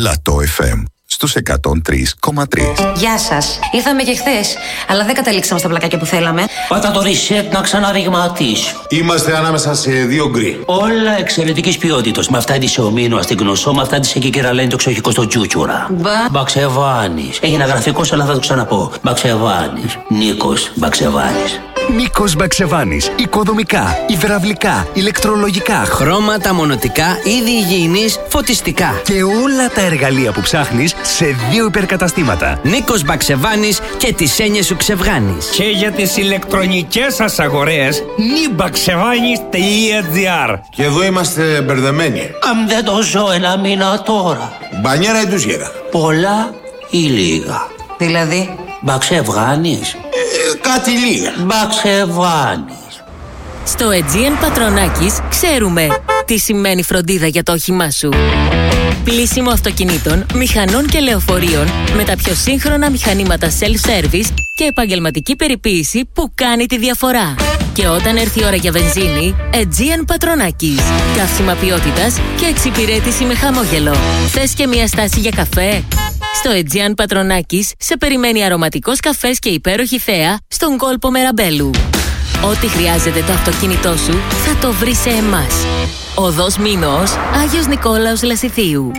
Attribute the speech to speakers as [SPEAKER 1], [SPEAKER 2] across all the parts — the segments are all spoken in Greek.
[SPEAKER 1] Λατό FM στους 103,3.
[SPEAKER 2] Γεια σας. Ήρθαμε και χθες, αλλά δεν καταλήξαμε στα πλακάκια που θέλαμε.
[SPEAKER 3] Πάτα το reset να ξαναρριγματίσει.
[SPEAKER 4] Είμαστε ανάμεσα σε δύο γκρι.
[SPEAKER 3] Όλα εξαιρετικής ποιότητας. Με αυτά της ομίνου αστιγνωσό, με αυτά της εκεί κεραλένει το εξοχικό στο Τζούτσουρα. Μπαξεβάνης. Έγινε γραφικός, αλλά θα το ξαναπώ. Μπαξεβάνης. Νίκος Μπαξεβάνης.
[SPEAKER 5] Νίκος Μπαξεβάνης. Οικοδομικά, υδραυλικά, ηλεκτρολογικά, χρώματα, μονοτικά, είδη υγιεινής, φωτιστικά. Και όλα τα εργαλεία που ψάχνεις σε δύο υπερκαταστήματα. Νίκος Μπαξεβάνης και τις έννοιες σου ξεβγάνεις.
[SPEAKER 6] Και για τις ηλεκτρονικές σας αγορές, nibaxevanis.gr.
[SPEAKER 4] Και εδώ είμαστε μπερδεμένοι.
[SPEAKER 3] Αν δεν το ζω ένα μήνα τώρα.
[SPEAKER 4] Μπανιέρα ή ντουζιέρα?
[SPEAKER 3] Πολλά ή λίγα?
[SPEAKER 2] Δηλαδή?
[SPEAKER 3] Μπαξεβάνης.
[SPEAKER 4] Κάτι λίγα.
[SPEAKER 3] Μπαξεβάνης.
[SPEAKER 7] Στο Aegean Πατρονάκης ξέρουμε τι σημαίνει φροντίδα για το όχημά σου. Πλύσιμο αυτοκινήτων, μηχανών και λεωφορείων με τα πιο σύγχρονα μηχανήματα self-service και επαγγελματική περιποίηση που κάνει τη διαφορά. Και όταν έρθει η ώρα για βενζίνη, Aegean Πατρονάκης. Καύσιμα ποιότητας και εξυπηρέτηση με χαμόγελο. Θες και μια στάση για καφέ? Στο Aegean Πατρονάκης σε περιμένει αρωματικός καφές και υπέροχη θέα στον κόλπο Μεραμπέλου. Ό,τι χρειάζεται το αυτοκίνητό σου θα το βρει σε εμάς. Οδός Μήνος, Άγιος Νικόλαος Λασιθίου.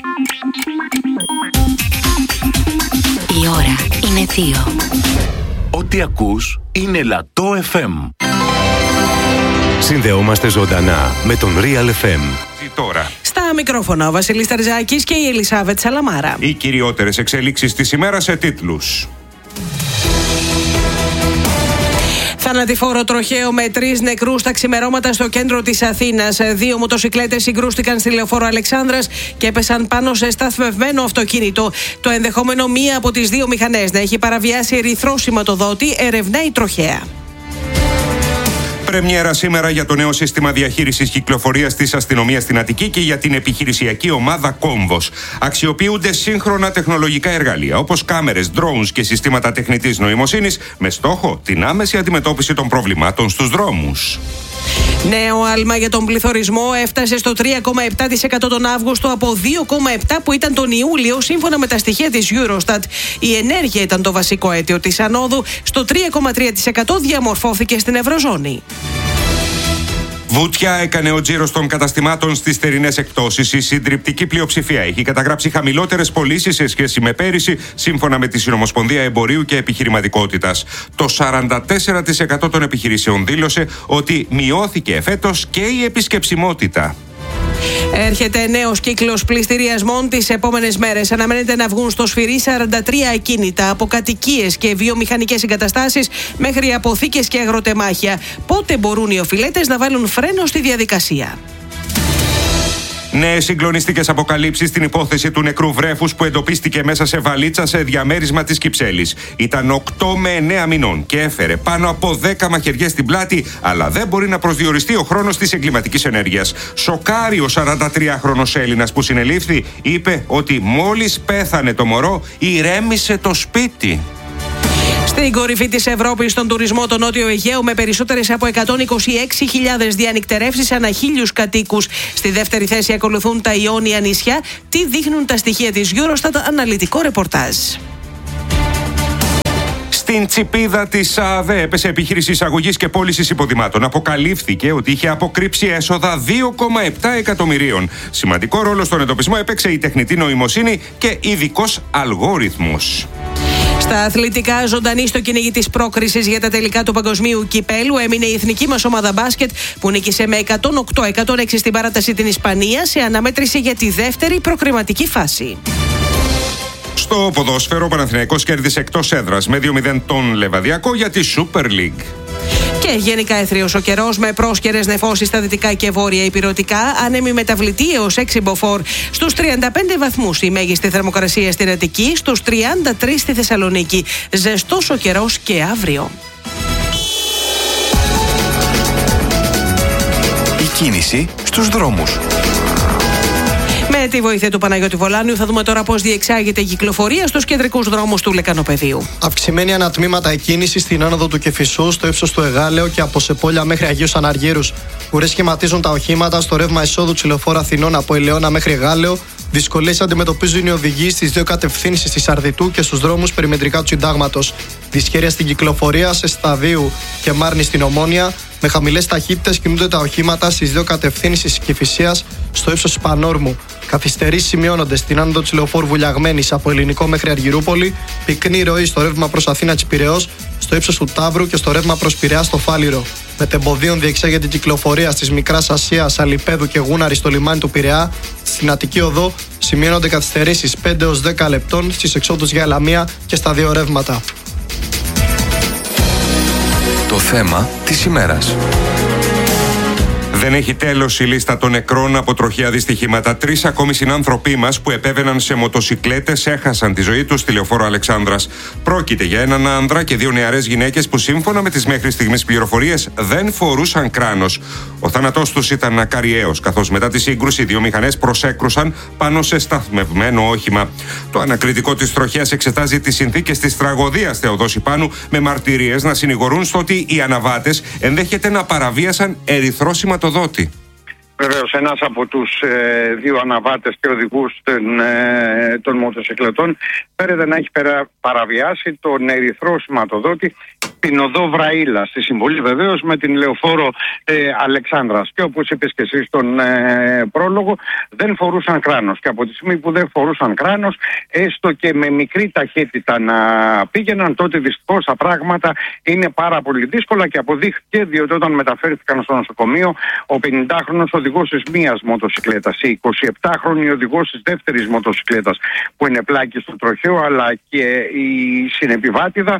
[SPEAKER 7] Η ώρα είναι 2.
[SPEAKER 5] Ό,τι ακούς είναι Λατό FM. Συνδεόμαστε ζωντανά με τον Real FM.
[SPEAKER 8] Τώρα.
[SPEAKER 9] Στα μικρόφωνα ο Βασίλης Ταρζάκης και η Ελισάβετ Σαλαμάρα.
[SPEAKER 8] Οι κυριότερες εξελίξεις της ημέρας σε τίτλους.
[SPEAKER 9] Θανατηφόρο τροχαίο με 3 νεκρούς στα ξημερώματα στο κέντρο της Αθήνας. 2 μοτοσικλέτες συγκρούστηκαν στη λεωφόρο Αλεξάνδρας και έπεσαν πάνω σε σταθμευμένο αυτοκίνητο. Το ενδεχόμενο μία από τις 2 μηχανές να έχει παραβιάσει ερυθρό σηματοδότη ερευνάει η τροχαία.
[SPEAKER 8] Πρεμιέρα σήμερα για το νέο σύστημα διαχείρισης κυκλοφορίας της αστυνομίας στην Αττική και για την επιχειρησιακή ομάδα Κόμβος. Αξιοποιούνται σύγχρονα τεχνολογικά εργαλεία όπως κάμερες, drones και συστήματα τεχνητής νοημοσύνης με στόχο την άμεση αντιμετώπιση των προβλημάτων στους δρόμους.
[SPEAKER 9] Νέο άλμα για τον πληθωρισμό έφτασε στο 3,7% τον Αύγουστο από 2,7% που ήταν τον Ιούλιο, σύμφωνα με τα στοιχεία της Eurostat. Η ενέργεια ήταν το βασικό αίτιο της ανόδου. Στο 3,3% διαμορφώθηκε στην Ευρωζώνη.
[SPEAKER 8] Βουτιά έκανε ο τζίρος των καταστημάτων στις θερινές εκπτώσεις. Η συντριπτική πλειοψηφία έχει καταγράψει χαμηλότερες πωλήσεις σε σχέση με πέρυσι, σύμφωνα με τη Συνομοσπονδία Εμπορίου και Επιχειρηματικότητας. Το 44% των επιχειρήσεων δήλωσε ότι μειώθηκε φέτος και η επισκεψιμότητα.
[SPEAKER 9] Έρχεται νέος κύκλος πληστηριασμών τις επόμενες μέρες. Αναμένεται να βγουν στο σφυρί 43 ακίνητα, από κατοικίες και βιομηχανικές εγκαταστάσεις μέχρι αποθήκες και αγροτεμάχια. Πότε μπορούν οι οφειλέτες να βάλουν φρένο στη διαδικασία?
[SPEAKER 8] Νέες συγκλονιστικές αποκαλύψεις στην υπόθεση του νεκρού βρέφους που εντοπίστηκε μέσα σε βαλίτσα σε διαμέρισμα της Κυψέλης. Ήταν 8 με 9 μηνών και έφερε πάνω από 10 μαχαιριές στην πλάτη, αλλά δεν μπορεί να προσδιοριστεί ο χρόνος της εγκληματικής ενέργειας. Σοκάρει ο 43χρονος Έλληνας που συνελήφθη, είπε ότι μόλις πέθανε το μωρό, ηρέμησε το σπίτι.
[SPEAKER 9] Στην κορυφή της Ευρώπης, στον τουρισμό, το Νότιο Αιγαίο, με περισσότερες από 126.000 διανυκτερεύσεις ανά 1.000 κατοίκους. Στη δεύτερη θέση ακολουθούν τα Ιόνια νησιά. Τι δείχνουν τα στοιχεία της Eurostat, αναλυτικό ρεπορτάζ.
[SPEAKER 8] Στην τσιπίδα της ΑΔΕ έπεσε επιχείρηση εισαγωγής και πώλησης υποδημάτων. Αποκαλύφθηκε ότι είχε αποκρύψει έσοδα 2,7 εκατομμυρίων. Σημαντικό ρόλο στον εντοπισμό έπαιξε η τεχνητή νοημοσύνη και ειδικός αλγόριθμος.
[SPEAKER 9] Στα αθλητικά, ζωντανή στο κυνήγι της πρόκρισης για τα τελικά του παγκοσμίου κυπέλου έμεινε η εθνική μας ομάδα μπάσκετ που νίκησε με 108-106 στην παράταση την Ισπανία σε αναμέτρηση για τη δεύτερη προκριματική φάση.
[SPEAKER 8] Στο ποδόσφαιρο, ο Παναθηναϊκός κέρδισε εκτός έδρας με 2-0 τον Λεβαδιακό για τη Super League.
[SPEAKER 9] Και γενικά αιθρίος ο καιρός με πρόσκαιρες νεφώσεις στα δυτικά και βόρεια υπηρετικά, άνεμη μεταβλητή έως 6 μποφόρ. Στους 35 βαθμούς η μέγιστη θερμοκρασία στην Αττική, στους 33 στη Θεσσαλονίκη. Ζεστός ο καιρός και αύριο.
[SPEAKER 5] Η κίνηση στους δρόμους.
[SPEAKER 9] Με Με τη βοήθεια του Παναγιώτη Βολάνιου θα δούμε τώρα πώς διεξάγεται η κυκλοφορία στους κεντρικούς δρόμους του Λεκανοπεδίου.
[SPEAKER 10] Αυξημένη ανατμήματα εκκίνηση στην άνοδο του Κηφισού, στο ύψος του Εγάλεο και από Σεπόλια μέχρι Αγίους Αναργύρους. Ουρές σχηματίζουν τα οχήματα στο ρεύμα εισόδου του Λεωφόρου Αθηνών από Ελαιώνα μέχρι Εγάλεο. Δυσκολίες αντιμετωπίζουν οι οδηγοί στις δύο κατευθύνσεις της Αρδιτού και στους δρόμους περιμετρικά του Συντάγματος. Δυσχέρεια στην κυκλοφορία σε Σταδίου και Μάρνη στην Ομόνια. Με χαμηλές ταχύτητες κινούνται τα οχήματα στις δύο κατευθύνσεις της Κηφισίας στο ύψος της Πανόρμου. Καθυστερήσεις σημειώνονται στην άνοδο της Λεωφόρου Βουλιαγμένης από Ελληνικό μέχρι Αργυρούπολη. Πυκνή ροή στο ρεύμα προς Αθήνα της Πειραιώς, στο ύψος του Ταύρου και στο ρεύμα προς Πειραιά στο Φάληρο. Μετεμποδίων διεξάγεται η κυκλοφορία της Μικράς Ασίας, Αλιπέδου και Γούναρη στο λιμάνι του Πειραιά. Στην Αττική Οδό σημειώνονται καθυστερήσεις 5 έως 10 λεπτών στις εξόδους για Ελαμία και στα δύο ρεύματα.
[SPEAKER 5] Το θέμα της ημέρας.
[SPEAKER 8] Δεν έχει τέλος η λίστα των νεκρών από τροχαία δυστυχήματα. 3 ακόμη συνάνθρωποι μας που επέβαιναν σε μοτοσικλέτες έχασαν τη ζωή τους στη Λεωφόρο Αλεξάνδρας. Πρόκειται για έναν άνδρα και 2 νεαρές γυναίκες που σύμφωνα με τις μέχρι στιγμής πληροφορίες δεν φορούσαν κράνος. Ο θάνατός τους ήταν ακαριαίος, καθώς μετά τη σύγκρουση 2 μηχανές προσέκρουσαν πάνω σε σταθμευμένο όχημα. Το ανακριτικό της τροχέας εξετάζει τις συνθήκες της τραγωδίας Θεοδόση Πάνου, με μαρτυρίες να συνηγορούν στο ότι οι αναβάτες ενδέχεται να παραβίασαν ερυθρό σηματοδότη.
[SPEAKER 11] Βεβαίως, ένας από τους 2 αναβάτες και οδηγούς των μοτοσυκλετών φέρεται να έχει παραβιάσει τον ερυθρό σηματοδότη στην οδό Βραήλα, στη συμβολή βεβαίως με την Λεωφόρο Αλεξάνδρας. Και όπως είπες και εσύ στον πρόλογο, δεν φορούσαν κράνος. Και από τη στιγμή που δεν φορούσαν κράνος, έστω και με μικρή ταχύτητα να πήγαιναν, τότε δυστυχώς τα πράγματα είναι πάρα πολύ δύσκολα και αποδείχθηκε, διότι όταν μεταφέρθηκαν στο νοσοκομείο, ο 50χρονος οδηγός της μίας μοτοσυκλέτας, η 27χρονη οδηγός της δεύτερης μοτοσυκλέτας που είναι πλάκη στο τροχαίο, αλλά και η συνεπιβάτηδα,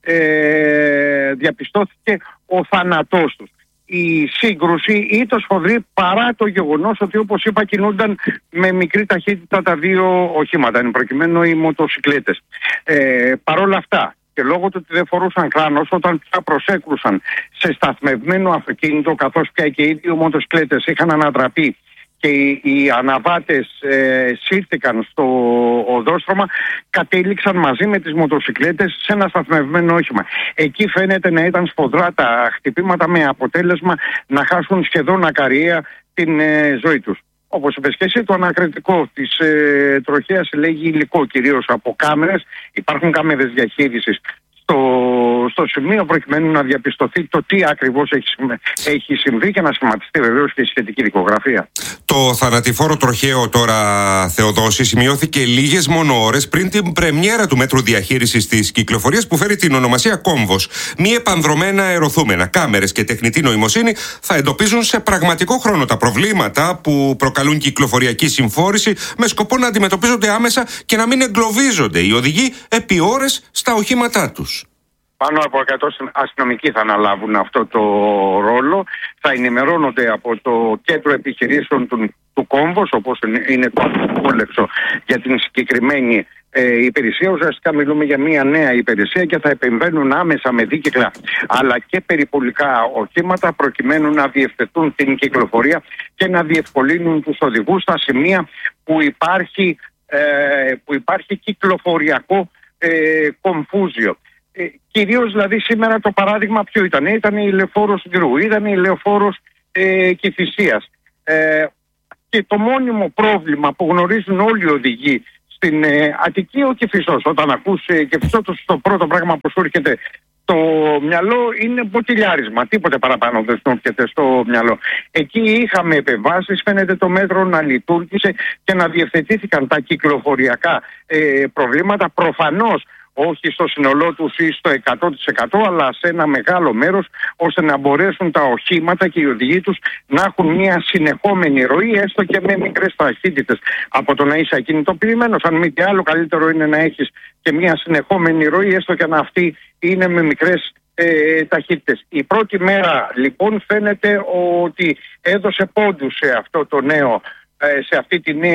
[SPEAKER 11] διαπιστώθηκε ο θάνατός τους. Η σύγκρουση ήταν σφοδρή παρά το γεγονός ότι, όπως είπα, κινούνταν με μικρή ταχύτητα τα 2 οχήματα, εν προκειμένου οι μοτοσυκλέτες. Παρ' όλα αυτά, και λόγω του ότι δεν φορούσαν κράνος, όταν πια προσέκρουσαν σε σταθμευμένο αυτοκίνητο, καθώς πια και οι 2 μοτοσυκλέτες είχαν ανατραπεί και οι αναβάτες σύρθηκαν στο οδόστρωμα, κατέληξαν μαζί με τις μοτοσυκλέτες σε ένα σταθμευμένο όχημα. Εκεί φαίνεται να ήταν σφοδρά τα χτυπήματα, με αποτέλεσμα να χάσουν σχεδόν ακαριαία την ζωή τους. Όπως είπες και εσύ, το ανακριτικό της τροχέας λέγει υλικό, κυρίως από κάμερες. Υπάρχουν κάμερες διαχείρισης στο σημείο, προκειμένου να διαπιστωθεί το τι ακριβώς έχει συμβεί και να σχηματιστεί βεβαίως και η σχετική δικογραφία.
[SPEAKER 8] Το θανατηφόρο τροχαίο τώρα, Θεοδόση, σημειώθηκε λίγες μόνο ώρες πριν την πρεμιέρα του μέτρου διαχείρισης της κυκλοφορίας που φέρει την ονομασία Κόμβος. Μη επανδρομένα αεροθούμενα, κάμερες και τεχνητή νοημοσύνη θα εντοπίζουν σε πραγματικό χρόνο τα προβλήματα που προκαλούν κυκλοφοριακή συμφόρηση, με σκοπό να αντιμετωπίζονται άμεσα και να μην εγκλωβίζονται οι οδηγοί επί ώρες στα οχήματά τους.
[SPEAKER 11] Πάνω από 100 αστυνομικοί θα αναλάβουν αυτό το ρόλο. Θα ενημερώνονται από το κέντρο επιχειρήσεων του Κόμβος, όπως είναι το απόλεξο για την συγκεκριμένη υπηρεσία. Ουσιαστικά μιλούμε για μια νέα υπηρεσία και θα επεμβαίνουν άμεσα με δίκυκλα αλλά και περιπολικά οχήματα, προκειμένου να διευθετούν την κυκλοφορία και να διευκολύνουν τους οδηγούς στα σημεία που υπάρχει κυκλοφοριακό κομφούζιο. Κυρίως δηλαδή σήμερα το παράδειγμα ποιο ήταν? Ήταν η Λεωφόρος Γκρού, ήταν η Λεωφόρος Κηφισίας. Και το μόνιμο πρόβλημα που γνωρίζουν όλοι οι οδηγοί στην Αττική, ο Κηφισός. Όταν ακούς Κηφισό, το πρώτο πράγμα που σου έρχεται στο μυαλό είναι μποτιλιάρισμα. Τίποτε παραπάνω δεν σου έρχεται στο μυαλό. Εκεί είχαμε επεμβάσεις, φαίνεται το μέτρο να λειτουργήσε και να διευθετήθηκαν τα κυκλοφοριακά προβλήματα. Προφανώς όχι στο σύνολό τους ή στο 100%, αλλά σε ένα μεγάλο μέρος, ώστε να μπορέσουν τα οχήματα και οι οδηγοί τους να έχουν μια συνεχόμενη ροή, έστω και με μικρές ταχύτητες. Από το να είσαι ακινητοποιημένος, αν μη τι άλλο, καλύτερο είναι να έχεις και μια συνεχόμενη ροή, έστω και αν αυτή είναι με μικρές ταχύτητες. Η πρώτη μέρα λοιπόν φαίνεται ότι έδωσε πόντους σε αυτό το νέο, σε αυτή τη νέα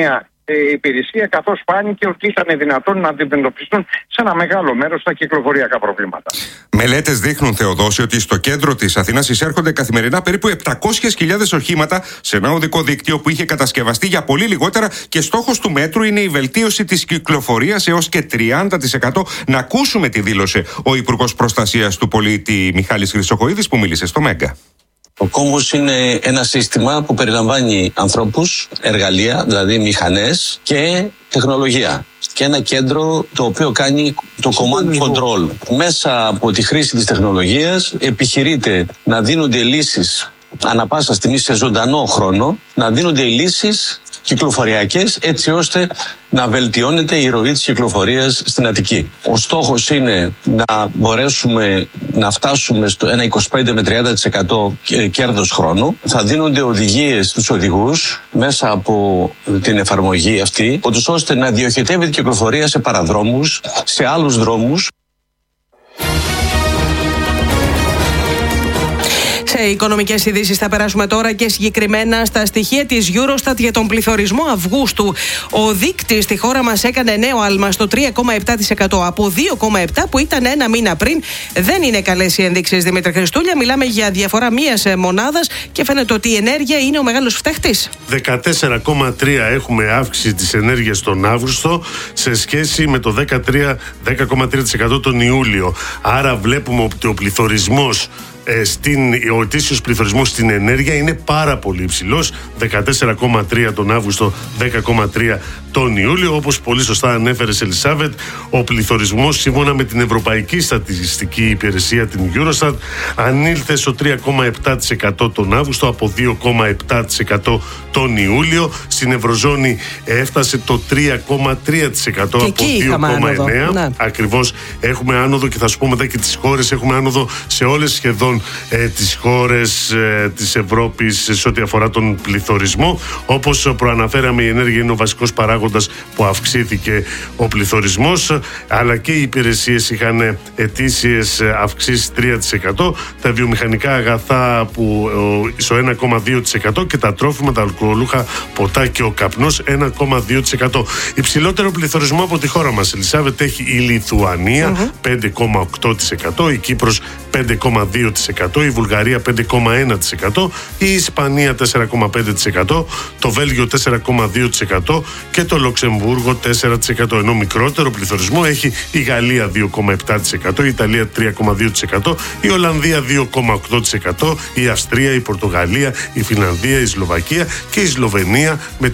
[SPEAKER 11] υπηρεσία, καθώς φάνηκε ότι ήταν δυνατόν να αντιμετωπιστούν σε ένα μεγάλο μέρος τα κυκλοφοριακά προβλήματα.
[SPEAKER 8] Μελέτες δείχνουν, Θεοδόση, ότι στο κέντρο της Αθήνας εισέρχονται καθημερινά περίπου 700.000 οχήματα σε ένα οδικό δίκτυο που είχε κατασκευαστεί για πολύ λιγότερα και στόχος του μέτρου είναι η βελτίωση της κυκλοφορίας έως και 30%. Να ακούσουμε τι δήλωσε ο Υπουργός Προστασίας του Πολίτη Μιχάλης Χρυσοχοΐδης που μίλησε στο Μέγκα.
[SPEAKER 12] Ο κόμβος είναι ένα σύστημα που περιλαμβάνει ανθρώπους, εργαλεία, δηλαδή μηχανές και τεχνολογία. Και ένα κέντρο το οποίο κάνει το command control. Μέσα από τη χρήση της τεχνολογίας επιχειρείται να δίνονται λύσεις ανά πάσα στιγμή σε ζωντανό χρόνο, να δίνονται λύσεις κυκλοφοριακές έτσι ώστε να βελτιώνεται η ροή της κυκλοφορίας στην Αττική. Ο στόχος είναι να μπορέσουμε να φτάσουμε στο ένα 25 με 30% κέρδος χρόνου. Θα δίνονται οδηγίες στους οδηγούς μέσα από την εφαρμογή αυτή, ώστε να διοχετεύεται η κυκλοφορία σε παραδρόμους, σε άλλους δρόμους.
[SPEAKER 9] Σε οικονομικές ειδήσεις θα περάσουμε τώρα και συγκεκριμένα στα στοιχεία της Eurostat για τον πληθωρισμό Αυγούστου. Ο δείκτης στη χώρα μας έκανε νέο άλμα στο 3,7% από 2,7% που ήταν ένα μήνα πριν. Δεν είναι καλές οι ενδείξεις, Δημήτρη Χριστούλια. Μιλάμε για διαφορά μίας μονάδας και φαίνεται ότι η ενέργεια είναι ο μεγάλος φταίχτης.
[SPEAKER 13] 14,3% έχουμε αύξηση της ενέργειας τον Αύγουστο σε σχέση με το 10,3% τον Ιούλιο. Άρα βλέπουμε ότι ο πληθωρισμός ο ετήσιος πληθωρισμός στην ενέργεια είναι πάρα πολύ υψηλός, 14,3 τον Αύγουστο, 10,3 τον Ιούλιο. Όπως πολύ σωστά ανέφερες, Ελισάβετ, ο πληθωρισμός σύμφωνα με την Ευρωπαϊκή Στατιστική Υπηρεσία, την Eurostat, ανήλθε στο 3,7% τον Αύγουστο από 2,7% τον Ιούλιο. Στην Ευρωζώνη έφτασε το 3,3% από 2,9%. Ναι. Ακριβώς, έχουμε άνοδο και θα σου πω μετά και τις χώρες, έχουμε άνοδο σε όλες σχεδόν τις χώρες της Ευρώπης σε ό,τι αφορά τον πληθωρισμό. Όπως προαναφέραμε, η ενέργεια είναι ο βασικός παράγοντας που αυξήθηκε ο πληθωρισμός, αλλά και οι υπηρεσίες είχαν ετήσιες αυξήσεις 3%, τα βιομηχανικά αγαθά που στο 1,2% και τα τρόφιμα, τα αλκοολούχα ποτά και ο καπνός 1,2%. Υψηλότερο πληθωρισμό από τη χώρα μας, Ελισάβετ, έχει η Λιθουανία 5,8%, η Κύπρος 5,2%, η Βουλγαρία 5,1%, η Ισπανία 4,5%, το Βέλγιο 4,2% και το Λουξεμβούργο 4%. Ενώ μικρότερο πληθωρισμό έχει η Γαλλία 2,7%, η Ιταλία 3,2%, η Ολλανδία 2,8%, η Αυστρία, η Πορτογαλία, η Φινλανδία, η Σλοβακία και η Σλοβενία με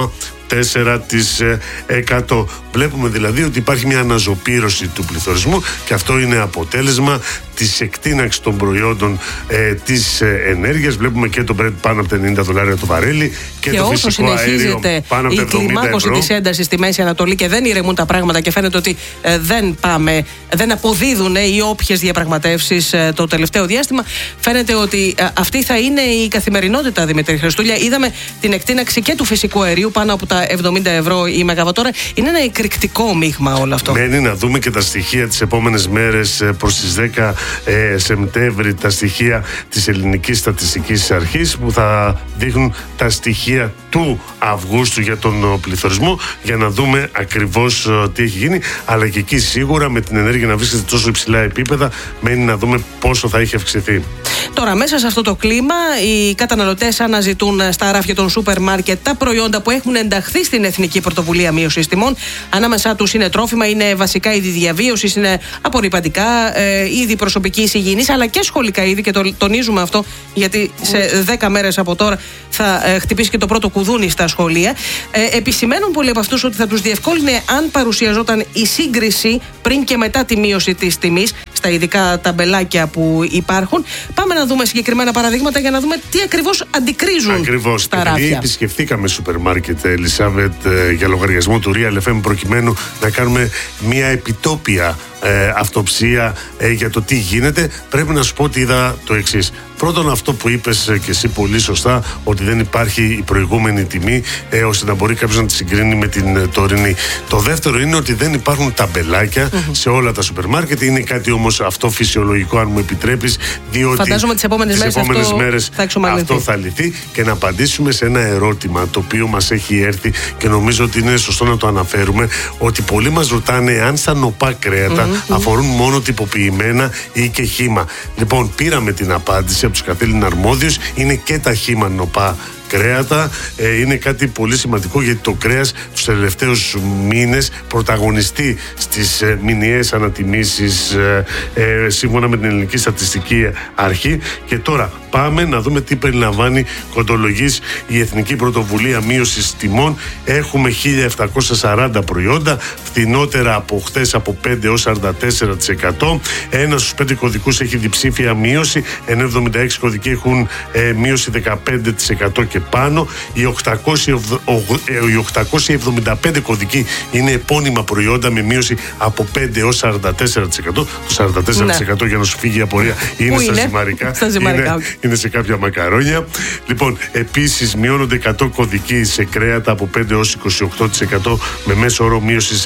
[SPEAKER 13] 3,4%. Βλέπουμε δηλαδή ότι υπάρχει μια αναζωπήρωση του πληθωρισμού και αυτό είναι αποτέλεσμα της εκτείναξης των προϊόντων της ενέργειας. Βλέπουμε και το Brent πάνω από τα $90 το βαρέλι και το φυσικό αέριο πάνω από τα €70.
[SPEAKER 9] Η κλιμάκωση της έντασης στη Μέση Ανατολή και δεν ηρεμούν τα πράγματα και φαίνεται ότι δεν αποδίδουν οι όποιες διαπραγματεύσεις το τελευταίο διάστημα. Φαίνεται ότι αυτή θα είναι η καθημερινότητα, Δημήτρη Χριστούλια. Είδαμε την εκτείναξη και του φυσικού αερίου πάνω από τα €70 η μεγαβατόρα. Είναι ένα εκρηκτικό μείγμα όλο αυτό.
[SPEAKER 13] Μένει να δούμε και τα στοιχεία τις επόμενες μέρες προς τις 10 Σεπτέμβρη, τα στοιχεία της Ελληνικής Στατιστικής Αρχής που θα δείχνουν τα στοιχεία του Αυγούστου για τον πληθωρισμό, για να δούμε ακριβώς τι έχει γίνει, αλλά και εκεί σίγουρα με την ενέργεια να βρίσκεται τόσο υψηλά επίπεδα μένει να δούμε πόσο θα έχει αυξηθεί.
[SPEAKER 9] Τώρα, μέσα σε αυτό το κλίμα, οι καταναλωτές αναζητούν στα ράφια των σούπερ μάρκετ τα προϊόντα που έχουν ενταχθεί στην Εθνική Πρωτοβουλία Μείωσης Τιμών. Ανάμεσά τους είναι τρόφιμα, είναι βασικά είδη διαβίωσης, είναι απορρυπαντικά, είδη προσωπικής υγιεινής, αλλά και σχολικά είδη, και το τονίζουμε αυτό γιατί σε 10 μέρες από τώρα θα χτυπήσει και το πρώτο κουδούνι στα σχολεία. Επισημαίνουν πολλοί από αυτούς ότι θα τους διευκόλυνε αν παρουσιαζόταν η σύγκριση πριν και μετά τη μείωση της τιμής στα ειδικά ταμπελάκια που υπάρχουν. Πάμε να δούμε συγκεκριμένα παραδείγματα για να δούμε τι ακριβώς αντικρίζουν
[SPEAKER 13] ακριβώς
[SPEAKER 9] στα ράφια.
[SPEAKER 13] Επισκεφθήκαμε σούπερ μάρκετ, Ελισάβετ, για λογαριασμό του Real FM, προκειμένου να κάνουμε μια επιτόπια αυτοψία για το τι γίνεται. Πρέπει να σου πω ότι είδα το εξής. Πρώτον, αυτό που είπες και εσύ πολύ σωστά, ότι δεν υπάρχει η προηγούμενη τιμή ώστε να μπορεί κάποιος να τη συγκρίνει με την τωρινή. Το δεύτερο είναι ότι δεν υπάρχουν ταμπελάκια σε όλα τα σούπερ μάρκετ. Είναι κάτι όμως όμως αυτό φυσιολογικό, αν μου επιτρέπεις, διότι
[SPEAKER 9] φαντάζομαι τις επόμενες μέρες
[SPEAKER 13] αυτό θα λυθεί. Και να απαντήσουμε σε ένα ερώτημα το οποίο μας έχει έρθει και νομίζω ότι είναι σωστό να το αναφέρουμε, ότι πολλοί μας ρωτάνε αν στα νοπά κρέατα αφορούν μόνο τυποποιημένα ή και χύμα. Λοιπόν, πήραμε την απάντηση από τους καθήλυνα αρμόδιους, είναι και τα χύμα νοπά κρέατα. Είναι κάτι πολύ σημαντικό, γιατί το κρέας τους τελευταίους μήνες πρωταγωνιστεί στις μηνιαίες ανατιμήσεις σύμφωνα με την Ελληνική Στατιστική Αρχή. Και τώρα πάμε να δούμε τι περιλαμβάνει κοντολογής η Εθνική Πρωτοβουλία Μείωσης Τιμών. Έχουμε 1.740 προϊόντα, φθηνότερα από χτες από 5 έως 44%. Ένας στους 5 κωδικούς έχει διψήφια μείωση, ενώ 76 κωδικοί έχουν μείωση 15% και πάνω. Οι 875 κωδικοί είναι επώνυμα προϊόντα με μείωση από 5 έως 44%. Το 44% για να σου φύγει η απορία είναι στα ζυμαρικά. Είναι σε κάποια μακαρόνια. Λοιπόν, επίσης μειώνονται 100 κωδικοί σε κρέατα από 5 έως 28% με μέσο όρο μείωση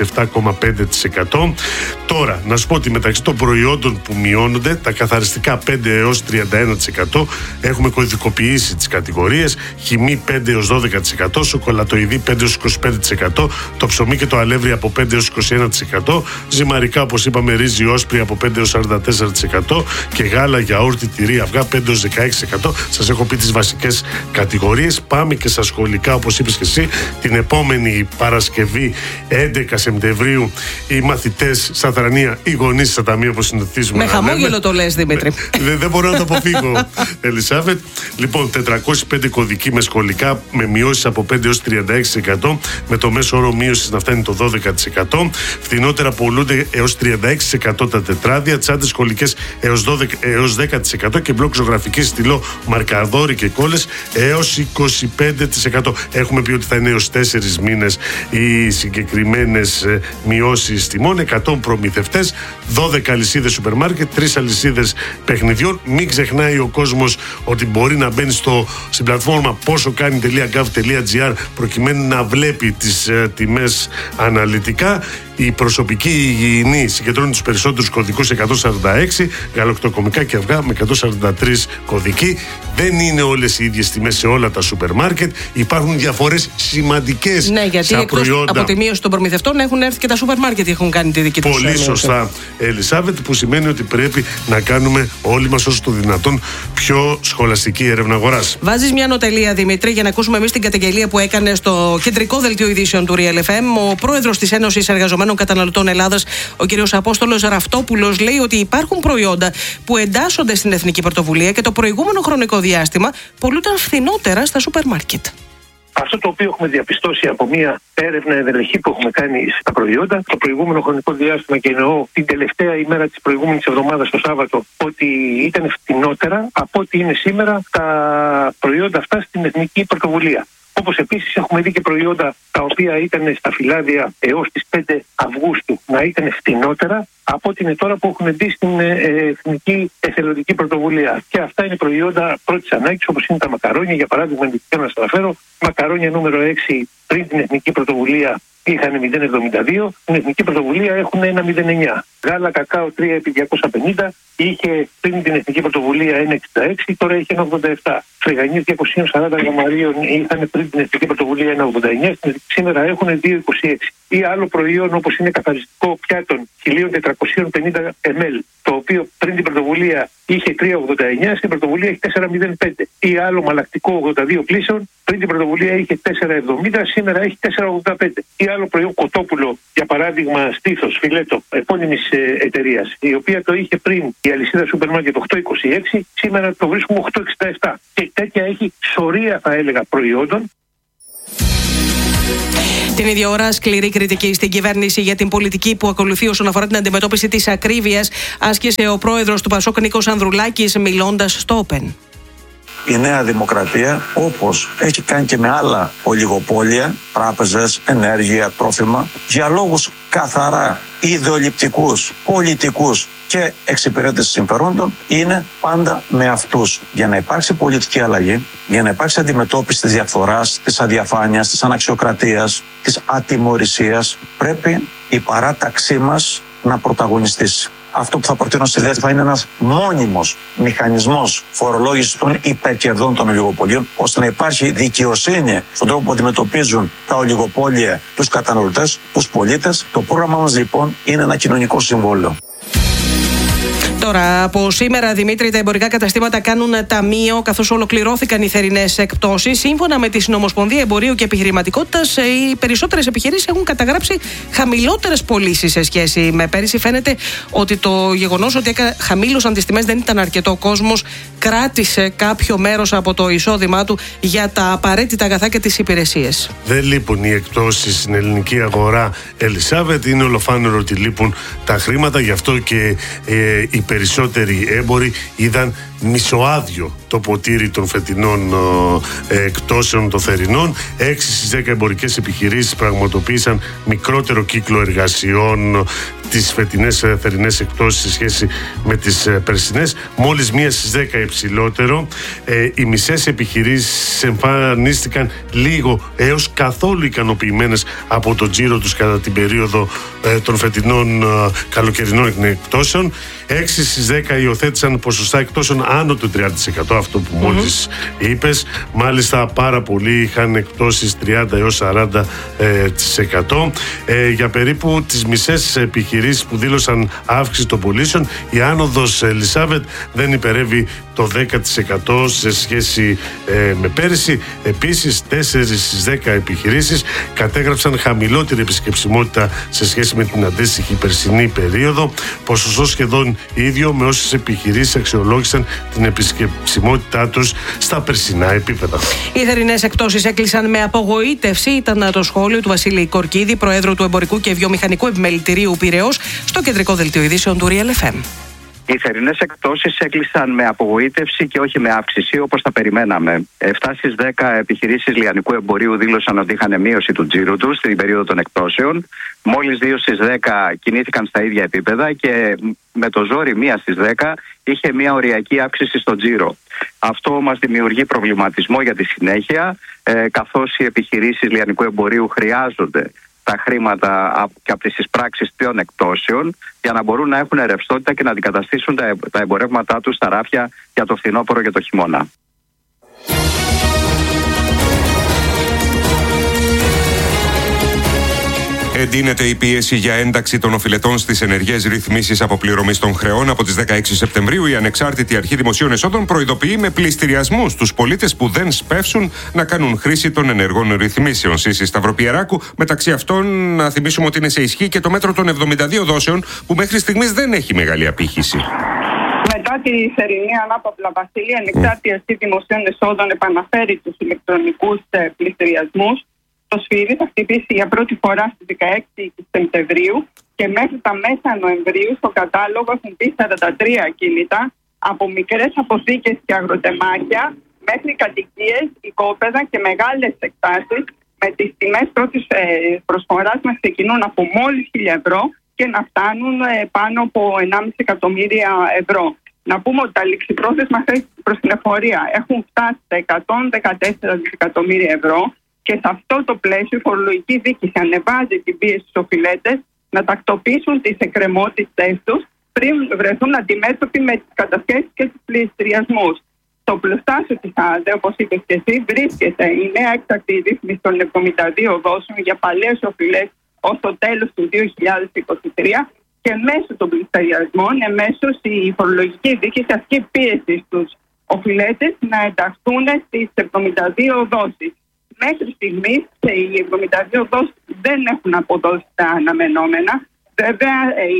[SPEAKER 13] 7,5%. Τώρα, να σου πω ότι μεταξύ των προϊόντων που μειώνονται, τα καθαριστικά 5 έως 31%, έχουμε κωδικοποιήσει τις κατηγορίες. Χυμή 5 έως 12%, σοκολατοειδή 5 έως 25%, το ψωμί και το αλεύρι από 5 έως 21%, ζυμαρικά όπως είπαμε ρύζι όσπρι από 5 έως 44% και γάλα, γιαούρτι, τυρί, αυγά 5 έως 16%. Σας έχω πει τις βασικές κατηγορίες. Πάμε και στα σχολικά, όπως είπες και εσύ, την επόμενη Παρασκευή 11 Σεπτεμβρίου οι μαθητές στα Θρανία, οι γονείς στα ταμεία, όπως συνηθίζουμε.
[SPEAKER 9] Με χαμόγελο το λες, Δημήτρη.
[SPEAKER 13] Δεν μπορώ να το αποφύγω, Ελισάβετ. Λοιπόν, 405 κωδικοί με σχολικά με μειώσεις από 5 έως 36%, με το μέσο όρο μείωσης να φτάνει το 12%. Φθηνότερα πολλούνται έως 36% τα τετράδια, τσάντες σχολικές έως 10% και μπλοκ ζωγραφικής στυλό, μαρκαδόρι και κόλλες έως 25%. Έχουμε πει ότι θα είναι έως 4 μήνες οι συγκεκριμένες μειώσεις τιμών. 100 προμηθευτές, 12 αλυσίδες σούπερ μάρκετ, 3 αλυσίδες παιχνιδιών. Μην ξεχνάει ο κόσμος ότι μπορεί να μπαίνει στην πλατφόρμα posokani.gov.gr προκειμένου να βλέπει τις τιμές αναλυτικά. Η προσωπική υγιεινή συγκεντρώνει τους περισσότερους κωδικούς, 146, γαλακτοκομικά και αυγά με 143 κωδικοί. Δεν είναι όλες οι ίδιες τιμές σε όλα τα σούπερ μάρκετ. Υπάρχουν διαφορές σημαντικές.
[SPEAKER 9] Ναι, γιατί εκτός από τη μείωση των προμηθευτών έχουν έρθει και τα σούπερ μάρκετ, έχουν κάνει τη δική τους.
[SPEAKER 13] Πολύ σωστά, Ελισάβετ, που σημαίνει ότι πρέπει να κάνουμε όλοι μας όσο το δυνατόν πιο σχολαστική έρευνα αγοράς.
[SPEAKER 9] Βάζεις μια νοτελεία, Δημήτρη, για να ακούσουμε εμείς την καταγγελία που έκανε στο κεντρικό δελτίο ειδήσεων του Real FM ο πρόεδρος της Ένωσης Εργαζομένων Καταναλωτών Ελλάδας, ο κ. Απόστολος Ραυτόπουλος, λέει ότι υπάρχουν προϊόντα που εντάσσονται στην Εθνική Πρωτοβουλία και το προηγούμενο χρονικό διάστημα πολλούνταν φθηνότερα στα σούπερ μάρκετ.
[SPEAKER 14] Αυτό το οποίο έχουμε διαπιστώσει από μια έρευνα ενδελεχή που έχουμε κάνει στα προϊόντα το προηγούμενο χρονικό διάστημα, και εννοώ την τελευταία ημέρα της προηγούμενης εβδομάδας, το Σάββατο, ότι ήταν φτηνότερα από ό,τι είναι σήμερα τα προϊόντα αυτά στην Εθνική Πρωτοβουλία. Όπως επίσης έχουμε δει και προϊόντα τα οποία ήταν στα φυλάδια έως τις 5 Αυγούστου να ήταν φτηνότερα από ό,τι είναι τώρα που έχουν μπει στην Εθνική Εθελοντική Πρωτοβουλία. Και αυτά είναι προϊόντα πρώτης ανάγκης, όπως είναι τα μακαρόνια. Για παράδειγμα, να σας αναφέρω, μακαρόνια νούμερο 6 πριν την Εθνική Πρωτοβουλία είχαν 0,72, στην Εθνική Πρωτοβουλία έχουν 1,09. Γάλα κακάο 3 επί 250 είχε πριν την Εθνική Πρωτοβουλία 1,66, τώρα έχει 1,87. Φρεγανίες 240 γραμμαρίων είχαν πριν την Εθνική Πρωτοβουλία 1,89, σήμερα έχουν 2,26. Ή άλλο προϊόν όπως είναι καθαριστικό πιάτων 1.450 ml, το οποίο πριν την Πρωτοβουλία είχε 3,89, στην Πρωτοβουλία έχει 4,05. Ή άλλο μαλακτικό 82 πλήσεων, πριν την Πρωτοβουλία είχε 4,70, σήμερα έχει 4,85. Ή άλλο προϊόν κοτόπουλο, για παράδειγμα στήθος, φιλέτο, επώνυμης εταιρείας, η οποία το είχε πριν η αλυσίδα σούπερ μάρκετ 8,26, σήμερα το βρίσκουμε 8,67. Και τέτοια έχει σωρία, θα έλεγα, προϊόντων.
[SPEAKER 9] Την ίδια ώρα, σκληρή κριτική στην κυβέρνηση για την πολιτική που ακολουθεί όσον αφορά την αντιμετώπιση της ακρίβειας άσκησε ο πρόεδρος του Πασόκ Νίκος Ανδρουλάκης, μιλώντας στο Open.
[SPEAKER 15] Η Νέα Δημοκρατία, όπως έχει κάνει και με άλλα ολιγοπόλια, τράπεζες, ενέργεια, τρόφιμα, για λόγους καθαρά ιδεολειπτικούς, πολιτικούς και εξυπηρέτηση συμφερόντων, είναι πάντα με αυτούς. Για να υπάρξει πολιτική αλλαγή, για να υπάρξει αντιμετώπιση της διαφθοράς, της αδιαφάνειας, της αναξιοκρατίας, της ατιμωρησίας, πρέπει η παράταξή μας να πρωταγωνιστήσει. αυτό που θα προτείνω στη δεύτερη θα είναι ένας μόνιμος μηχανισμός φορολόγησης των υπερκερδών των ολιγοπολίων, ώστε να υπάρχει δικαιοσύνη στον τρόπο που αντιμετωπίζουν τα ολιγοπόλια τους καταναλωτές, τους πολίτες. Το πρόγραμμα μας λοιπόν είναι ένα κοινωνικό συμβόλαιο.
[SPEAKER 9] Τώρα, από σήμερα, Δημήτρη, τα εμπορικά καταστήματα κάνουν ταμείο, καθώς ολοκληρώθηκαν οι θερινές εκπτώσεις. Σύμφωνα με τη Συνομοσπονδία Εμπορίου και Επιχειρηματικότητας, οι περισσότερες επιχειρήσεις έχουν καταγράψει χαμηλότερες πωλήσεις σε σχέση με πέρυσι. Φαίνεται ότι το γεγονός ότι χαμήλωσαν τις τιμές δεν ήταν αρκετό. Ο κόσμος κράτησε κάποιο μέρος από το εισόδημά του για τα απαραίτητα αγαθά και τις υπηρεσίες.
[SPEAKER 13] Δεν λείπουν οι εκπτώσεις στην ελληνική αγορά, Ελισάβετ. Είναι ολοφάνερο ότι λείπουν τα χρήματα, γι' αυτό και οι περισσότεροι έμποροι είδαν μισοάδιο το ποτήρι των φετινών εκπτώσεων των θερινών. 6 στις 10 εμπορικές επιχειρήσεις πραγματοποίησαν μικρότερο κύκλο εργασιών τις φετινές θερινές εκπτώσεις σε σχέση με τις περσινές. Μόλις 1 στις 10 υψηλότερο. Οι μισές επιχειρήσεις εμφανίστηκαν λίγο έως καθόλου ικανοποιημένες από το τζίρο τους κατά την περίοδο των φετινών καλοκαιρινών εκπτώσεων. 6 στις 10 υιοθέτησαν ποσοστά εκπτώσεων άνω του 30%, αυτό που μόλις είπες. Μάλιστα πάρα πολλοί είχαν εκπτώσεις 30 έως 40%. Για περίπου τις μισές επιχειρήσεις που δήλωσαν αύξηση των πωλήσεων, η άνοδος, Ελισάβετ, δεν υπερεύει το 10% σε σχέση με πέρυσι. Επίσης 4 στις 10 επιχειρήσεις κατέγραψαν χαμηλότερη επισκεψιμότητα σε σχέση με την αντίστοιχη περσινή περίοδο, ποσοστό σχεδόν ίδιο με όσες επιχειρήσεις αξιολόγησαν την επισκεψιμότητά τους στα περσινά επίπεδα.
[SPEAKER 9] Οι θερινές εκπτώσεις έκλεισαν με απογοήτευση, ήταν το σχόλιο του Βασίλη Κορκίδη, Προέδρου του Εμπορικού και Βιομηχανικού Επιμελητηρίου Πειραιώς, στο κεντρικό δελτίο ειδήσεων του Real FM.
[SPEAKER 16] Οι θερινές εκπτώσεις έκλεισαν με απογοήτευση και όχι με αύξηση όπως τα περιμέναμε. 7 στις 10 επιχειρήσεις λιανικού εμπορίου δήλωσαν ότι είχαν μείωση του τζίρου τους στην περίοδο των εκπτώσεων. Μόλις 2 στις 10 κινήθηκαν στα ίδια επίπεδα και με το ζόρι 1 στις 10 είχε μια οριακή αύξηση στο τζίρο. Αυτό μας δημιουργεί προβληματισμό για τη συνέχεια, καθώς οι επιχειρήσεις λιανικού εμπορίου χρειάζονται τα χρήματα και από τις εισπράξεις των εκπτώσεων για να μπορούν να έχουν ρευστότητα και να αντικαταστήσουν τα εμπορεύματά τους στα ράφια για το φθινόπωρο και το χειμώνα.
[SPEAKER 8] Εντείνεται η πίεση για ένταξη των οφειλετών στις ενεργές ρυθμίσεις αποπληρωμής των χρεών. Από τις 16 Σεπτεμβρίου, η Ανεξάρτητη Αρχή Δημοσίων Εσόδων προειδοποιεί με πληστηριασμούς τους πολίτες που δεν σπεύσουν να κάνουν χρήση των ενεργών ρυθμίσεων. Σύση Σταυροπιεράκου, μεταξύ αυτών, να θυμίσουμε ότι είναι σε ισχύ και το μέτρο των 72 δόσεων, που μέχρι στιγμής δεν έχει μεγάλη απήχηση.
[SPEAKER 17] Μετά τη θερινή ανάπαυλα, Βασίλη, η Ανεξάρτητη Αρχή Δημοσίων Εσόδων επαναφέρει τους ηλεκτρονικούς πληστηριασμούς. Το σφύρι θα χτυπήσει για πρώτη φορά στις 16 Σεπτεμβρίου και μέχρι τα μέσα Νοεμβρίου στο κατάλογο έχουν μπει 43 ακίνητα, από μικρές αποθήκες και αγροτεμάχια μέχρι κατοικίες, οικόπεδα και μεγάλες εκτάσεις, με τις τιμές πρώτης προσφοράς να ξεκινούν από μόλις 1.000 ευρώ και να φτάνουν πάνω από 1,5 εκατομμύρια ευρώ. Να πούμε ότι τα ληξιπρόθεσμα χρέη προς την εφορία έχουν φτάσει στα 114 δισεκατομμύρια ευρώ. Και σε αυτό το πλαίσιο η φορολογική δίκηση ανεβάζει την πίεση στους οφειλέτες να τακτοποιήσουν τις εκκρεμότητες τους πριν βρεθούν αντιμέτωποι με τις κατασχέσεις και τους πληστηριασμούς. Στο πλουστάσιο της ΑΔΕ, όπως είπες και εσύ, βρίσκεται η νέα έκτακτη ρύθμιση των 72 δόσεων για παλαιές οφειλές ως το τέλος του 2023 και μέσω των πληστηριασμών, εμέσως η φορολογική δίκηση ασκεί πίεση στους οφειλέτες να ενταχθούν στις 72 δόσεις. Μέχρι στιγμής οι 72 δόσεις δεν έχουν αποδώσει τα αναμενόμενα. Βέβαια,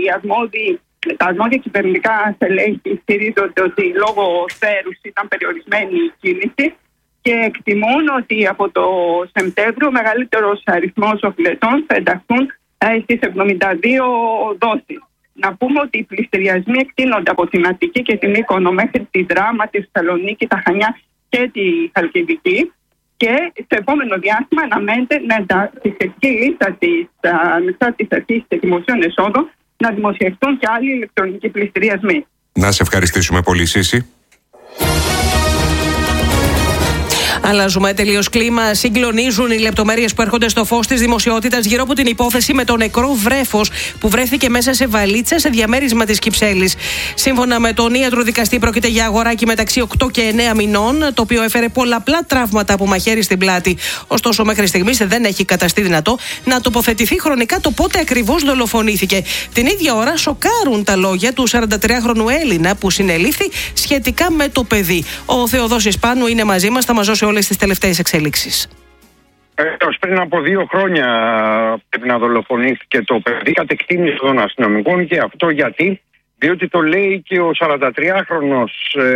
[SPEAKER 17] τα αρμόδια κυβερνητικά στελέχη ισχυρίζονται ότι λόγω θέρους ήταν περιορισμένη η κίνηση και εκτιμούν ότι από το Σεπτέμβριο ο μεγαλύτερος αριθμός οφειλετών θα ενταχθούν στις 72 δόσεις. Να πούμε ότι οι πληστηριασμοί εκτείνονται από την Αττική και την Μύκονο μέχρι τη Δράμα, τη Θεσσαλονίκη, τα Χανιά και τη Χαλκιδική. Και στο επόμενο διάστημα αναμένεται στη σχετική λίστα της Ανεξάρτητης Αρχής Δημοσίων Εσόδων να δημοσιευτούν και άλλοι ηλεκτρονικοί πληστηριασμοί.
[SPEAKER 8] Να σε ευχαριστήσουμε πολύ, Σύση.
[SPEAKER 9] Αλλάζουμε τελείως κλίμα. Συγκλονίζουν οι λεπτομέρειες που έρχονται στο φως της δημοσιότητας γύρω από την υπόθεση με το νεκρό βρέφος που βρέθηκε μέσα σε βαλίτσα σε διαμέρισμα της Κυψέλης. Σύμφωνα με τον ιατροδικαστή, πρόκειται για αγοράκι μεταξύ 8 και 9 μηνών, το οποίο έφερε πολλαπλά τραύματα από μαχαίρι στην πλάτη. Ωστόσο, μέχρι στιγμής δεν έχει καταστεί δυνατό να τοποθετηθεί χρονικά το πότε ακριβώς δολοφονήθηκε. Την ίδια ώρα, σοκάρουν τα λόγια του 43χρονου Έλληνα που συνελήφθη σχετικά με το παιδί. Ο Θεοδόσης Πάνου είναι μαζί μας, θα μας δώσει όλες τις τελευταίες εξέλιξεις.
[SPEAKER 11] Πριν από 2 χρόνια πρέπει να δολοφονήθηκε το παιδί, κατ' εκτίμηση των αστυνομικών, και αυτό διότι το λέει και ο 43χρονος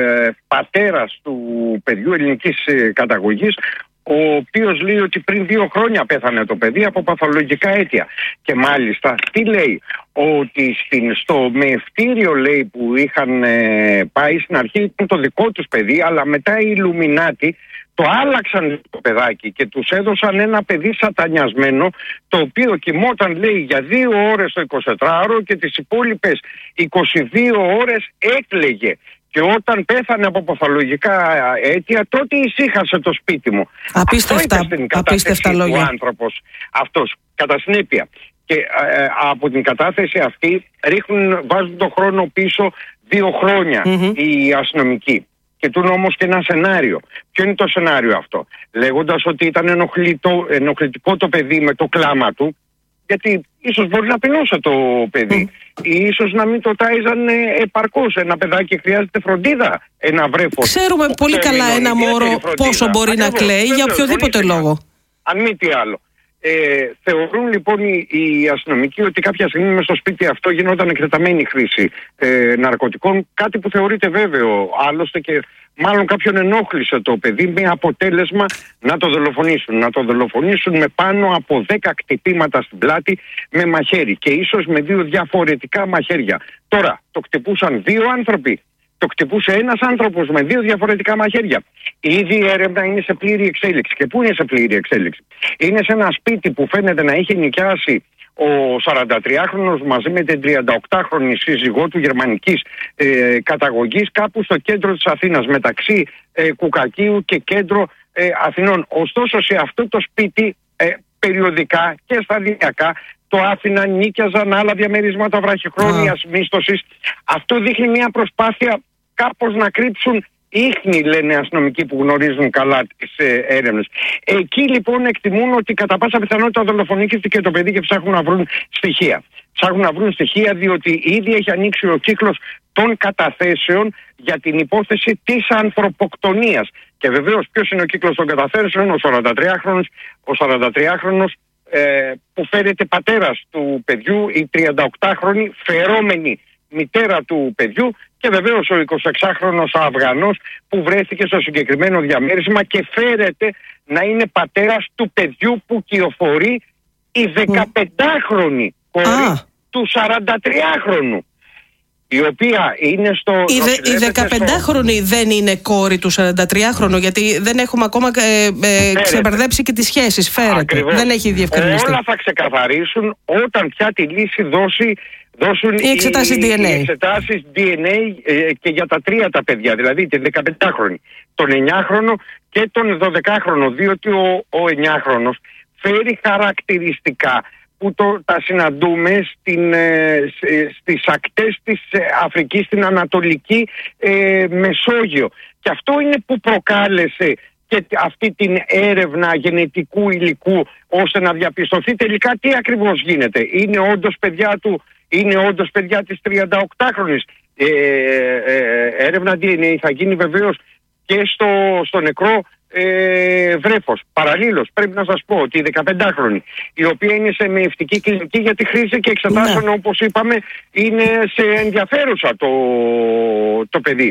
[SPEAKER 11] πατέρας του παιδιού ελληνικής καταγωγής, ο οποίος λέει ότι πριν 2 χρόνια πέθανε το παιδί από παθολογικά αίτια. Και μάλιστα τι λέει, ότι στο μεευτήριο, λέει, που είχαν πάει στην αρχή ήταν το δικό τους παιδί, αλλά μετά οι Ιλουμινάτοι το άλλαξαν το παιδάκι και τους έδωσαν ένα παιδί σατανιασμένο, το οποίο κοιμόταν, λέει, για 2 ώρες το 24ωρο και τις υπόλοιπες 22 ώρες έκλαιγε. Και όταν πέθανε από παθολογικά αίτια, τότε ησύχασε το σπίτι μου.
[SPEAKER 9] Απίστευτα λόγια.
[SPEAKER 11] Ο άνθρωπος αυτός, κατά συνέπεια. Και από την κατάθεση αυτή βάζουν τον χρόνο πίσω 2 χρόνια οι αστυνομικοί. Κοιτούν όμως και ένα σενάριο. Ποιο είναι το σενάριο αυτό? Λέγοντας ότι ήταν ενοχλητικό το παιδί με το κλάμα του, γιατί ίσως μπορεί να πεινούσε το παιδί, ή ίσως να μην το τάιζαν επαρκώς. Ένα παιδάκι χρειάζεται φροντίδα, ένα βρέφος.
[SPEAKER 9] Ξέρουμε πολύ καλά ένα μωρό πόσο μπορεί να κλαίει για οποιοδήποτε λόγο.
[SPEAKER 11] Αν μη τι άλλο. Θεωρούν λοιπόν οι αστυνομικοί ότι κάποια στιγμή μες στο σπίτι αυτό γινόταν εκτεταμένη χρήση ναρκωτικών, κάτι που θεωρείται βέβαιο άλλωστε, και μάλλον κάποιον ενόχλησε το παιδί με αποτέλεσμα να το δολοφονήσουν. Να το δολοφονήσουν με πάνω από 10 χτυπήματα στην πλάτη με μαχαίρι, και ίσως με 2 διαφορετικά μαχαίρια. Τώρα, το χτυπούσαν 2 άνθρωποι, το χτυπούσε ένας άνθρωπος με 2 διαφορετικά μαχαίρια. Ήδη η έρευνα είναι σε πλήρη εξέλιξη. Και πού είναι σε πλήρη εξέλιξη? Είναι σε ένα σπίτι που φαίνεται να είχε νοικιάσει ο 43χρονος μαζί με την 38χρονη σύζυγό του γερμανικής καταγωγής, κάπου στο κέντρο της Αθήνας, μεταξύ Κουκακίου και κέντρο Αθηνών. Ωστόσο, σε αυτό το σπίτι περιοδικά και σταδιακά το άφηναν, νίκιαζαν άλλα διαμερίσματα βραχυχρόνιας μίσθωσης. Αυτό δείχνει μια προσπάθεια κάπως να κρύψουν ίχνη, λένε αστυνομικοί που γνωρίζουν καλά τις έρευνες. Εκεί λοιπόν εκτιμούν ότι κατά πάσα πιθανότητα δολοφονήθηκε το παιδί και ψάχνουν να βρουν στοιχεία. Ψάχνουν να βρουν στοιχεία διότι ήδη έχει ανοίξει ο κύκλος των καταθέσεων για την υπόθεση της ανθρωποκτονίας. Και βεβαίως ποιος είναι ο κύκλος των καταθέσεων? Ο 43χρονος, που φέρεται πατέρας του παιδιού, η 38χρονη φερόμενη μητέρα του παιδιού, και βεβαίως ο 26χρονος Αφγανός που βρέθηκε στο συγκεκριμένο διαμέρισμα και φέρεται να είναι πατέρας του παιδιού που κυοφορεί η 15χρονη κόρη του 43χρονου, η οποία είναι στο...
[SPEAKER 9] Η 15χρονη δεν είναι κόρη του 43χρονου, γιατί δεν έχουμε ακόμα ξεμπερδέψει και τις σχέσεις. Φέρεται.
[SPEAKER 11] Ακριβώς.
[SPEAKER 9] Δεν έχει διευκρινιστεί.
[SPEAKER 11] Όλα θα ξεκαθαρίσουν όταν πια τη λύση δώσουν
[SPEAKER 9] οι εξετάσεις
[SPEAKER 11] DNA και για τα 3 τα παιδιά, δηλαδή την 15χρονη, τον 9χρονο και τον 12χρονο, διότι ο 9χρονος φέρει χαρακτηριστικά που τα συναντούμε στις ακτές της Αφρικής, στην Ανατολική Μεσόγειο. Και αυτό είναι που προκάλεσε και αυτή την έρευνα γενετικού υλικού, ώστε να διαπιστωθεί τελικά τι ακριβώς γίνεται. Είναι όντως παιδιά της 38χρονης. Έρευνα DNA θα γίνει βεβαίως και στο νεκρό βρέφος. Παραλλήλως πρέπει να σας πω ότι η 15χρονη, η οποία είναι σε μεευτική κλινική για τη χρήση και εξετάσεων, όπως είπαμε, είναι σε ενδιαφέρουσα το παιδί.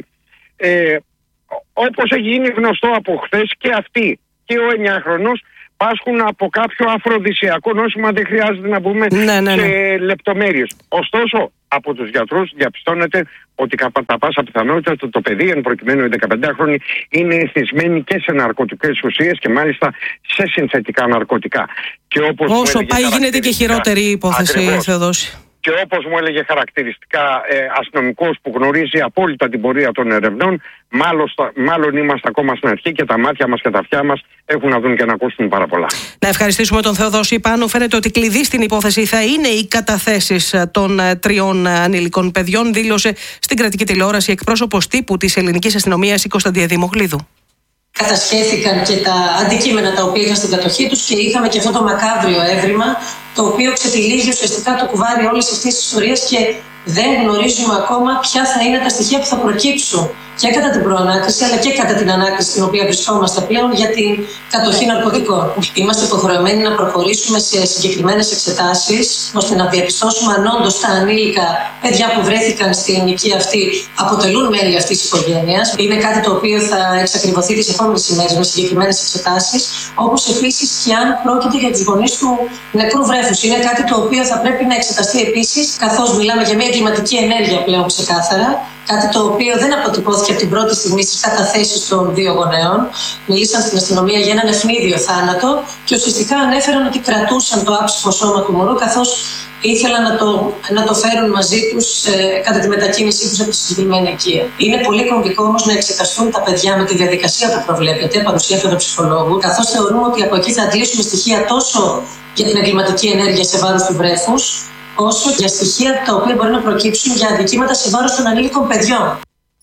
[SPEAKER 11] Όπως έχει γίνει γνωστό από χθες, και αυτή και ο 9χρονος πάσχουν από κάποιο αφροδισιακό νόσημα, δεν χρειάζεται να μπούμε σε λεπτομέρειες. Ωστόσο, από τους γιατρούς διαπιστώνεται ότι κατά πάσα πιθανότητα το παιδί, εν προκειμένου η 15χρονη, είναι εθισμένη και σε ναρκωτικές ουσίες και μάλιστα σε συνθετικά ναρκωτικά. Και όπως
[SPEAKER 9] όσο πάει γίνεται και χειρότερη η υπόθεση, Θεοδόση.
[SPEAKER 11] Και όπως μου έλεγε χαρακτηριστικά αστυνομικός που γνωρίζει απόλυτα την πορεία των ερευνών, Μάλλον είμαστε ακόμα στην αρχή και τα μάτια μας και τα αυτιά μας έχουν να δουν και να ακούσουν πάρα πολλά.
[SPEAKER 9] Να ευχαριστήσουμε τον Θεοδόση Πάνου. Φαίνεται ότι κλειδί στην υπόθεση θα είναι οι καταθέσεις των 3 ανήλικων παιδιών, δήλωσε στην κρατική τηλεόραση εκπρόσωπος τύπου της ελληνικής αστυνομίας η Κωνσταντία Δημογλίδου.
[SPEAKER 18] Κατασχέθηκαν και τα αντικείμενα τα οποία είχαν στην κατοχή τους και είχαμε και αυτό το μακάβριο έβριμα, το οποίο ξετυλίγει ουσιαστικά το κουβάρι όλης αυτής της ιστορίας και δεν γνωρίζουμε ακόμα ποια θα είναι τα στοιχεία που θα προκύψουν και κατά την προανάκριση αλλά και κατά την ανάκριση στην οποία βρισκόμαστε πλέον για την κατοχή ναρκωτικών. Είμαστε υποχρεωμένοι να προχωρήσουμε σε συγκεκριμένες εξετάσεις ώστε να διαπιστώσουμε αν όντως τα ανήλικα παιδιά που βρέθηκαν στην ηλικία αυτή αποτελούν μέλη αυτής της οικογένειας. Είναι κάτι το οποίο θα εξακριβωθεί τις επόμενες ημέρες με συγκεκριμένες εξετάσεις, όπως επίσης και αν πρόκειται για τους γονείς του νεκρού βρέφους. Είναι κάτι το οποίο θα πρέπει να εξεταστεί επίσης, καθώς μιλάμε για μια εγκληματική ενέργεια πλέον ξεκάθαρα. Κάτι το οποίο δεν αποτυπώθηκε από την πρώτη στιγμή στις καταθέσεις των 2 γονέων. Μιλήσαν στην αστυνομία για έναν ευνίδιο θάνατο και ουσιαστικά ανέφεραν ότι κρατούσαν το άψυχο σώμα του μωρού καθώς ήθελαν να το φέρουν μαζί τους κατά τη μετακίνησή τους από τη συγκεκριμένη οικία. Είναι πολύ κομβικό όμως να εξεταστούν τα παιδιά με τη διαδικασία που προβλέπεται, παρουσία παιδοψυχολόγου, καθώς θεωρούμε ότι από εκεί θα αντλήσουμε στοιχεία τόσο για την εγκληματική ενέργεια σε βάρος του βρέφους, όσο για στοιχεία τα οποία μπορεί να προκύψουν για αδικήματα σε βάρος των ανήλικων παιδιών.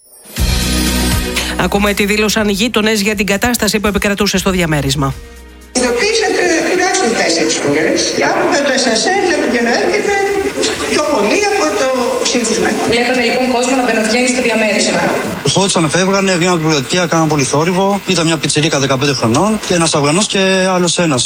[SPEAKER 9] Ακούμε τι δήλωσαν οι γείτονες για την κατάσταση που επικρατούσε στο διαμέρισμα.
[SPEAKER 19] Ειδοποίησατε τουλάχιστον 4 φορές και άκουγα το SSL να πηγαίνω έρχεται πιο πολύ από το ψήφισμα.
[SPEAKER 18] Βλέπετε λοιπόν κόσμο να μπαινοβγαίνει στο διαμέρισμα.
[SPEAKER 20] Φώτισαν, φεύγανε, βγαίναν από την πλατεία, κάναν πολύ θόρυβο. Ήταν μια πιτσιρίκα 15 χρονών και ένας Αφγανός και άλλος ένας.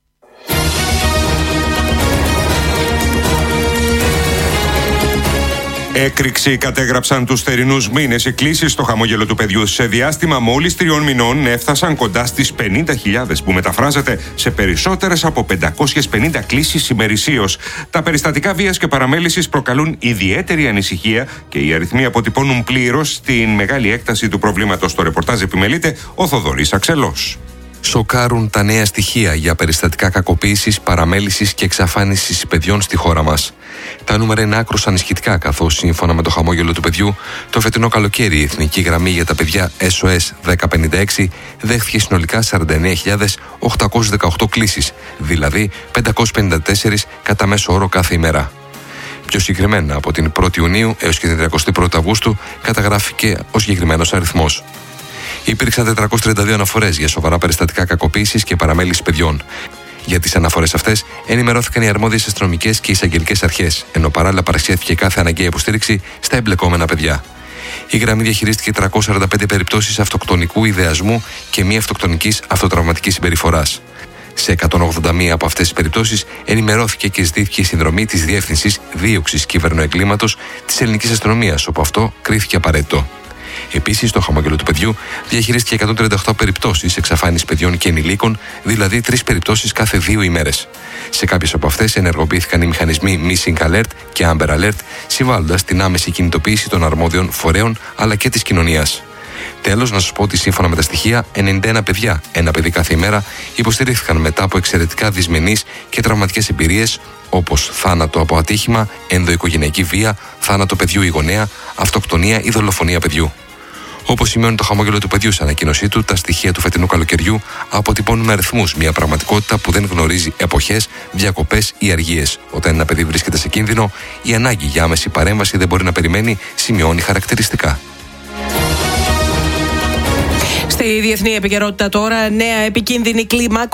[SPEAKER 8] Έκρηξη κατέγραψαν τους θερινούς μήνες οι κλήσεις στο χαμόγελο του παιδιού. Σε διάστημα μόλις 3 μηνών έφτασαν κοντά στις 50.000, που μεταφράζεται σε περισσότερες από 550 κλήσεις ημερησίως. Τα περιστατικά βίας και παραμέλησης προκαλούν ιδιαίτερη ανησυχία και οι αριθμοί αποτυπώνουν πλήρως την μεγάλη έκταση του προβλήματος. Το ρεπορτάζ επιμελείται ο Θοδωρής Αξελός.
[SPEAKER 21] Σοκάρουν τα νέα στοιχεία για περιστατικά κακοποίησης, παραμέλησης και εξαφάνισης παιδιών στη χώρα μας. Τα νούμερα είναι άκρως ανισχυτικά, καθώς σύμφωνα με το χαμόγελο του παιδιού, το φετινό καλοκαίρι η εθνική γραμμή για τα παιδιά SOS 1056 δέχθηκε συνολικά 49.818 κλήσεις, δηλαδή 554 κατά μέσο όρο κάθε ημέρα. Πιο συγκεκριμένα, από την 1η Ιουνίου έως και την 31η Αυγούστου καταγράφηκε ο συγκεκριμένος αριθμός. Υπήρξαν 432 αναφορές για σοβαρά περιστατικά κακοποίησης και παραμέλησης παιδιών. Για τις αναφορές αυτές ενημερώθηκαν οι αρμόδιες αστυνομικές και εισαγγελικές αρχές, ενώ παράλληλα παρασχέθηκε κάθε αναγκαία υποστήριξη στα εμπλεκόμενα παιδιά. Η γραμμή διαχειρίστηκε 345 περιπτώσεις αυτοκτονικού ιδεασμού και μη αυτοκτονικής αυτοτραυματικής συμπεριφοράς. Σε 181 από αυτές τις περιπτώσεις ενημερώθηκε και ζητήθηκε η συνδρομή της Διεύθυνσης Δίωξης Κυβερνοεγκλήματος της Ελληνικής Αστυνομίας, όπου αυτό κρίθηκε απαραίτητο. Επίσης, το χαμόγελο του παιδιού διαχειρίστηκε 138 περιπτώσεις εξαφάνισης παιδιών και ενηλίκων, δηλαδή 3 περιπτώσεις κάθε 2 ημέρες. Σε κάποιες από αυτές ενεργοποιήθηκαν οι μηχανισμοί Missing Alert και Amber Alert, συμβάλλοντας την άμεση κινητοποίηση των αρμόδιων φορέων αλλά και της κοινωνίας. Τέλος, να σας πω ότι σύμφωνα με τα στοιχεία, 91 παιδιά, ένα παιδί κάθε ημέρα, υποστηρίχθηκαν μετά από εξαιρετικά δυσμενείς και τραυματικές εμπειρίες, όπως θάνατο από ατύχημα, ενδοοικογενειακή βία, θάνατο παιδιού ή γονέα, αυτοκτονία ή δολοφονία παιδιού. Όπως σημειώνει το χαμόγελο του παιδιού σε ανακοίνωσή του, τα στοιχεία του φετινού καλοκαιριού αποτυπώνουν με αριθμούς μια πραγματικότητα που δεν γνωρίζει εποχές, διακοπές ή αργίες. Όταν ένα παιδί βρίσκεται σε κίνδυνο, η ανάγκη για άμεση παρέμβαση δεν μπορεί να περιμένει, σημειώνει χαρακτηριστικά.
[SPEAKER 9] Στη διεθνή επικαιρότητα τώρα, νέα επικίνδυνη κλίμακα